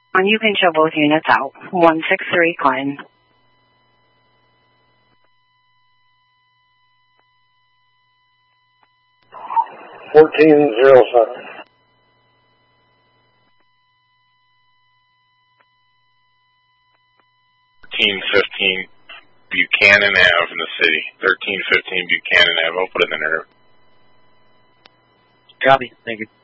You can show both units out. 163 Clinton. 1407. 1315 Buchanan Ave in the city. 1315 Buchanan Ave. I'll put it in the nerve. Copy. Thank you.